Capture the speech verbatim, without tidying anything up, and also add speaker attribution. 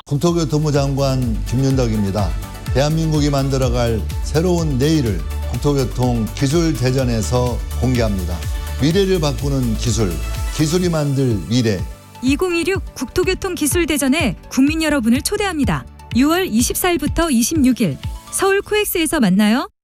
Speaker 1: 국토교통부 장관 김윤덕입니다. 대한민국이 만들어갈 새로운 내일을 국토교통 기술대전에서 공개합니다. 미래를 바꾸는 기술, 기술이 만들 미래.
Speaker 2: 이천이십육 국토교통기술대전에 국민 여러분을 초대합니다. 유월 이십사일부터 이십육일 서울 코엑스에서 만나요.